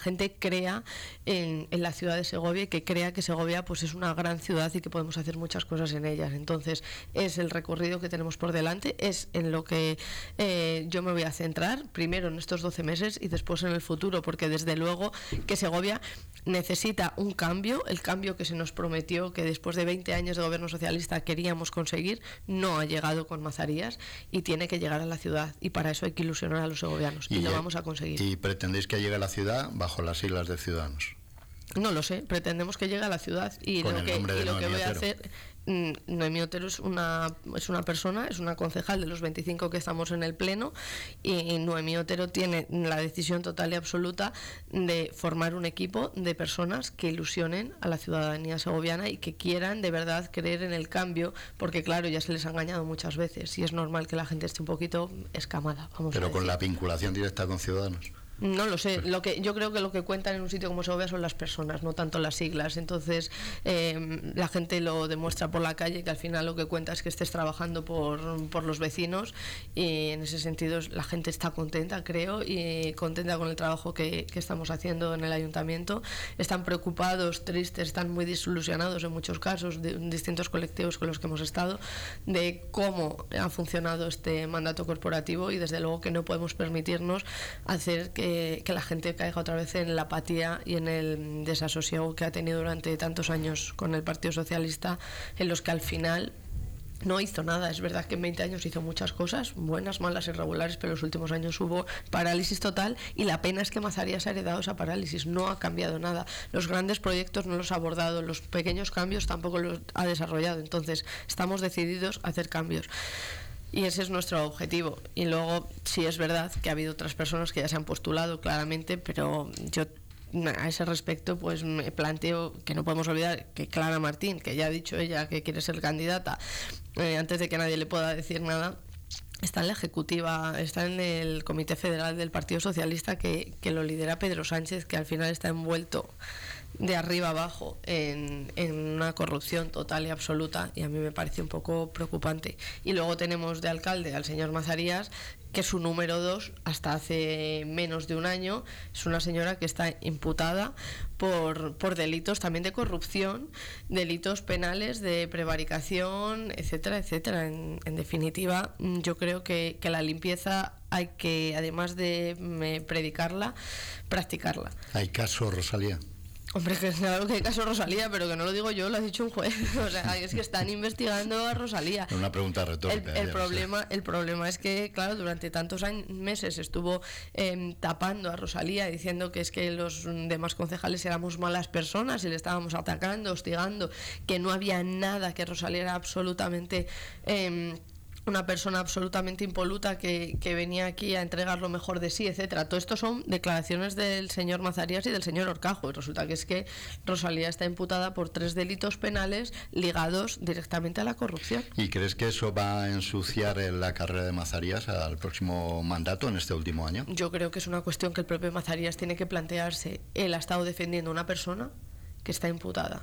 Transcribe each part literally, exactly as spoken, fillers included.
gente crea en, en la ciudad de Segovia y que crea que Segovia pues es una gran ciudad y que podemos hacer muchas cosas en ellas. Entonces es el recorrido que tenemos por delante, es en lo que eh, yo me voy a centrar primero en estos doce meses y después en el futuro, porque desde luego que Segovia necesita un cambio, el cambio que se nos prometió, que después de veinte años de gobierno socialista queríamos conseguir, no ha llegado con Mazarías y tiene que llegar a la ciudad, y para eso hay que ilusionar a los segovianos y, y lo vamos a conseguir. ¿Y pretendéis que llegue a la ciudad bajo las siglas de Ciudadanos? No lo sé, pretendemos que llegue a la ciudad y con lo que, y lo que voy a Otero. hacer... Noemí Otero es una, es una persona, es una concejal de los veinticinco que estamos en el pleno, y Noemí Otero tiene la decisión total y absoluta de formar un equipo de personas que ilusionen a la ciudadanía segoviana y que quieran de verdad creer en el cambio, porque claro, ya se les ha engañado muchas veces y es normal que la gente esté un poquito escamada, vamos Pero a con la vinculación directa con Ciudadanos. No lo sé, lo que yo creo que lo que cuentan en un sitio como Segovia son las personas, no tanto las siglas. Entonces eh, la gente lo demuestra por la calle, que al final lo que cuenta es que estés trabajando por, por los vecinos, y en ese sentido la gente está contenta, creo, y contenta con el trabajo que, que estamos haciendo en el ayuntamiento. Están preocupados, tristes, están muy desilusionados en muchos casos, de distintos colectivos con los que hemos estado, de cómo ha funcionado este mandato corporativo, y desde luego que no podemos permitirnos hacer que Que, que la gente caiga otra vez en la apatía y en el desasosiego que ha tenido durante tantos años con el Partido Socialista, en los que al final no hizo nada. Es verdad que en veinte años hizo muchas cosas, buenas, malas, irregulares, pero en los últimos años hubo parálisis total, y la pena es que Mazarías ha heredado esa parálisis, no ha cambiado nada. Los grandes proyectos no los ha abordado, los pequeños cambios tampoco los ha desarrollado. Entonces estamos decididos a hacer cambios. Y ese es nuestro objetivo. Y luego sí es verdad que ha habido otras personas que ya se han postulado claramente, pero yo a ese respecto pues me planteo que no podemos olvidar que Clara Martín, que ya ha dicho ella que quiere ser candidata, eh, antes de que nadie le pueda decir nada, está en la ejecutiva, está en el Comité Federal del Partido Socialista, que, que lo lidera Pedro Sánchez, que al final está envuelto de arriba abajo en, en una corrupción total y absoluta, y a mí me parece un poco preocupante. Y luego tenemos de alcalde al señor Mazarías, que es su número dos hasta hace menos de un año. Es una señora que está imputada por, por delitos también de corrupción, delitos penales de prevaricación, etcétera, etcétera. En, en definitiva, yo creo que, que la limpieza hay que, además de me, predicarla, practicarla. ¿Hay caso, Rosalía? Hombre, que claro que hay caso Rosalía, pero que no lo digo yo, lo ha dicho un juez. O sea, es que están investigando a Rosalía. Una pregunta retórica. El, el, problema, el problema es que, claro, durante tantos años, meses estuvo eh, tapando a Rosalía, diciendo que es que los demás concejales éramos malas personas y le estábamos atacando, hostigando, que no había nada, que Rosalía era absolutamente... Eh, una persona absolutamente impoluta que, que venía aquí a entregar lo mejor de sí, etcétera. Todo esto son declaraciones del señor Mazarías y del señor Horcajo, y resulta que es que Rosalía está imputada por tres delitos penales ligados directamente a la corrupción. ¿Y crees que eso va a ensuciar la carrera de Mazarías al próximo mandato, en este último año? Yo creo que es una cuestión que el propio Mazarías tiene que plantearse. Él ha estado defendiendo a una persona que está imputada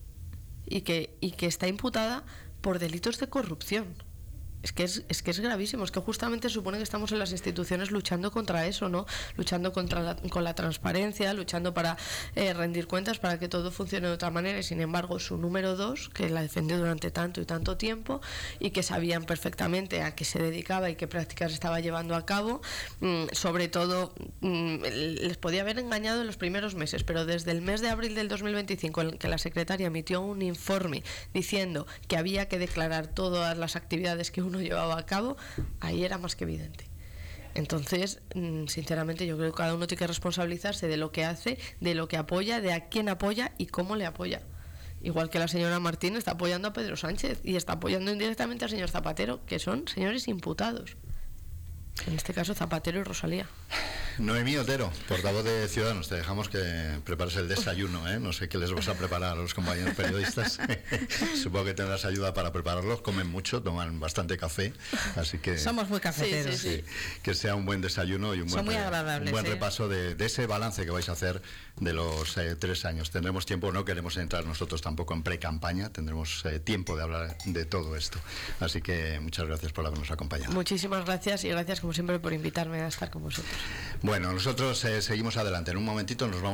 y que, y que está imputada por delitos de corrupción. Es que es, es que es gravísimo, es que justamente supone que estamos en las instituciones luchando contra eso, ¿no? Luchando contra la, con la transparencia, luchando para eh, rendir cuentas, para que todo funcione de otra manera, y sin embargo su número dos, que la defendió durante tanto y tanto tiempo, y que sabían perfectamente a qué se dedicaba y qué prácticas estaba llevando a cabo, mmm, sobre todo mmm, les podía haber engañado en los primeros meses, pero desde el mes de abril del dos mil veinticinco, en que la secretaria emitió un informe diciendo que había que declarar todas las actividades que uno llevaba a cabo, ahí era más que evidente. Entonces, sinceramente, yo creo que cada uno tiene que responsabilizarse de lo que hace, de lo que apoya, de a quién apoya y cómo le apoya. Igual que la señora Martín está apoyando a Pedro Sánchez y está apoyando indirectamente al señor Zapatero, que son señores imputados. En este caso, Zapatero y Rosalía. Noemí Otero, portavoz de Ciudadanos, te dejamos que prepares el desayuno, ¿eh? No sé qué les vas a preparar a los compañeros periodistas. Supongo que tendrás ayuda para prepararlos. Comen mucho, toman bastante café, así que... Somos muy cafeteros. Sí, sí, sí. Sí, que sea un buen desayuno y un Son buen, muy agradables, un buen ¿eh? repaso de, de ese balance que vais a hacer de los eh, tres años. Tendremos tiempo, no queremos entrar nosotros tampoco en pre-campaña, tendremos eh, tiempo de hablar de todo esto. Así que muchas gracias por habernos acompañado. Muchísimas gracias, y gracias como siempre por invitarme a estar con vosotros. Bueno, nosotros eh, seguimos adelante. En un momentito nos vamos